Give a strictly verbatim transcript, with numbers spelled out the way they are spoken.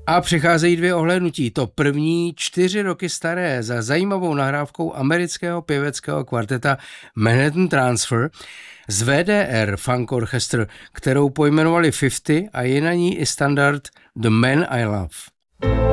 A přicházejí dvě ohlédnutí. To první čtyři roky staré za zajímavou nahrávkou amerického pěveckého kvarteta Manhattan Transfer z V D R Funk Orchestra, kterou pojmenovali padesát a je na ní i standard The Man I Love.